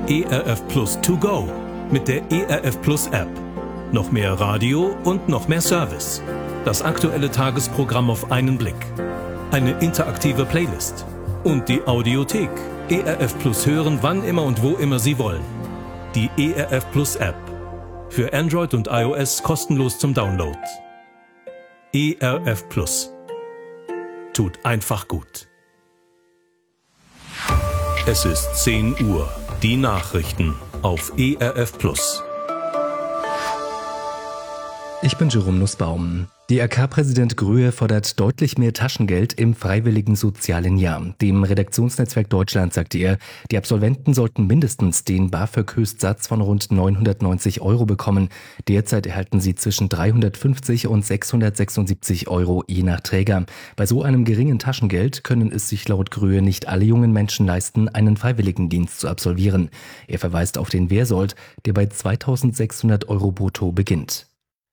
ERF Plus To Go mit der ERF Plus App. Noch mehr Radio und noch mehr Service. Das aktuelle Tagesprogramm auf einen Blick. Eine interaktive Playlist. Und die Audiothek. ERF Plus hören, wann immer und wo immer Sie wollen. Die ERF Plus App. Für Android und iOS kostenlos zum Download. ERF Plus. Tut einfach gut. Es ist 10 Uhr. Die Nachrichten auf ERF Plus. Ich bin Jerome Nussbaum. DRK-Präsident Gröhe fordert deutlich mehr Taschengeld im freiwilligen sozialen Jahr. Dem Redaktionsnetzwerk Deutschland sagte er, die Absolventen sollten mindestens den BAföG-Höchstsatz von rund 990 € bekommen. Derzeit erhalten sie zwischen 350 und 676 € je nach Träger. Bei so einem geringen Taschengeld können es sich laut Gröhe nicht alle jungen Menschen leisten, einen Freiwilligendienst zu absolvieren. Er verweist auf den Wehrsold, der bei 2.600 € brutto beginnt.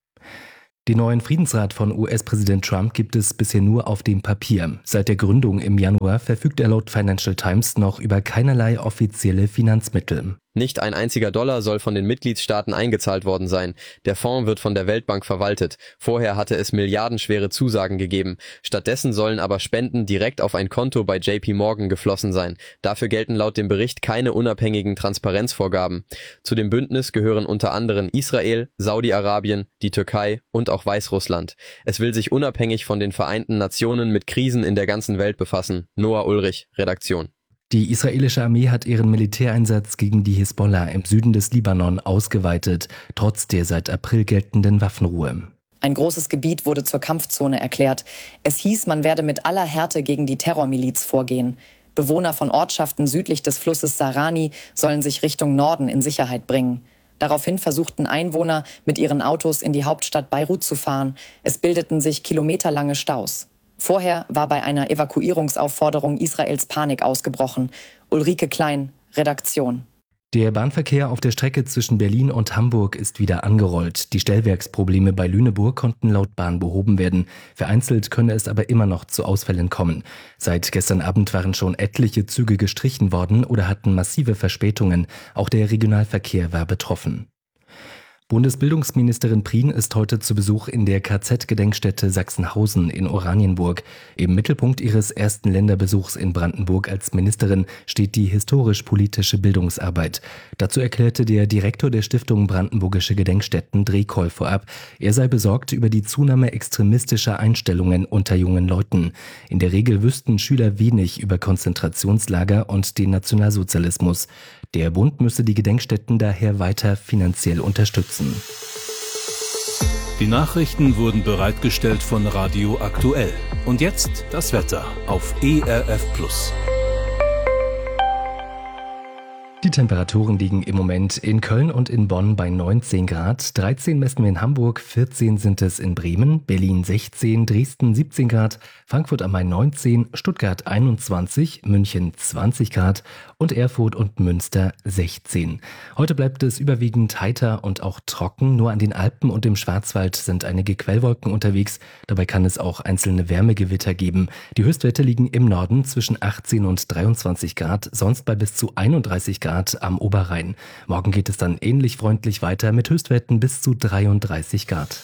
Den neuen Friedensrat von US-Präsident Trump gibt es bisher nur auf dem Papier. Seit der Gründung im Januar verfügt er laut Financial Times noch über keinerlei offizielle Finanzmittel. Nicht ein einziger Dollar soll von den Mitgliedstaaten eingezahlt worden sein. Der Fonds wird von der Weltbank verwaltet. Vorher hatte es milliardenschwere Zusagen gegeben. Stattdessen sollen aber Spenden direkt auf ein Konto bei JP Morgan geflossen sein. Dafür gelten laut dem Bericht keine unabhängigen Transparenzvorgaben. Zu dem Bündnis gehören unter anderem Israel, Saudi-Arabien, die Türkei und auch Weißrussland. Es will sich unabhängig von den Vereinten Nationen mit Krisen in der ganzen Welt befassen. Noah Ulrich, Redaktion. Die israelische Armee hat ihren Militäreinsatz gegen die Hisbollah im Süden des Libanon ausgeweitet, trotz der seit April geltenden Waffenruhe. Ein großes Gebiet wurde zur Kampfzone erklärt. Es hieß, man werde mit aller Härte gegen die Terrormiliz vorgehen. Bewohner von Ortschaften südlich des Flusses Sarani sollen sich Richtung Norden in Sicherheit bringen. Daraufhin versuchten Einwohner, mit ihren Autos in die Hauptstadt Beirut zu fahren. Es bildeten sich kilometerlange Staus. Vorher war bei einer Evakuierungsaufforderung Israels Panik ausgebrochen. Ulrike Klein, Redaktion. Der Bahnverkehr auf der Strecke zwischen Berlin und Hamburg ist wieder angerollt. Die Stellwerksprobleme bei Lüneburg konnten laut Bahn behoben werden. Vereinzelt könne es aber immer noch zu Ausfällen kommen. Seit gestern Abend waren schon etliche Züge gestrichen worden oder hatten massive Verspätungen. Auch der Regionalverkehr war betroffen. Bundesbildungsministerin Prien ist heute zu Besuch in der KZ-Gedenkstätte Sachsenhausen in Oranienburg. Im Mittelpunkt ihres ersten Länderbesuchs in Brandenburg als Ministerin steht die historisch-politische Bildungsarbeit. Dazu erklärte der Direktor der Stiftung Brandenburgische Gedenkstätten Drehkoll vorab, er sei besorgt über die Zunahme extremistischer Einstellungen unter jungen Leuten. In der Regel wüssten Schüler wenig über Konzentrationslager und den Nationalsozialismus. Der Bund müsse die Gedenkstätten daher weiter finanziell unterstützen. Die Nachrichten wurden bereitgestellt von Radio Aktuell. Und jetzt das Wetter auf ERF Plus. Die Temperaturen liegen im Moment in Köln und in Bonn bei 19 Grad, 13 messen wir in Hamburg, 14 sind es in Bremen, Berlin 16, Dresden 17 Grad, Frankfurt am Main 19, Stuttgart 21, München 20 Grad und Erfurt und Münster 16. Heute bleibt es überwiegend heiter und auch trocken, nur an den Alpen und im Schwarzwald sind einige Quellwolken unterwegs, dabei kann es auch einzelne Wärmegewitter geben. Die Höchstwerte liegen im Norden zwischen 18 und 23 Grad, sonst bei bis zu 31 Grad am Oberrhein. Morgen geht es dann ähnlich freundlich weiter mit Höchstwerten bis zu 33 Grad.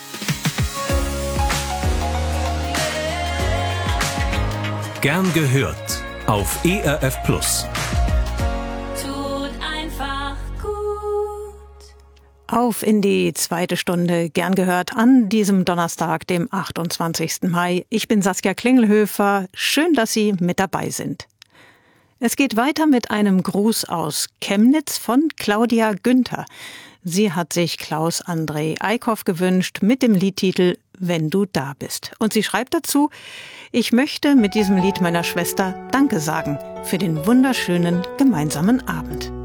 Gern gehört auf ERF Plus. Tut einfach gut. Auf in die zweite Stunde, gern gehört an diesem Donnerstag, dem 28. Mai. Ich bin Saskia Klingelhöfer. Schön, dass Sie mit dabei sind. Es geht weiter mit einem Gruß aus Chemnitz von Claudia Günther. Sie hat sich Klaus André Eickhoff gewünscht mit dem Liedtitel »Wenn du da bist«. Und sie schreibt dazu: Ich möchte mit diesem Lied meiner Schwester Danke sagen für den wunderschönen gemeinsamen Abend.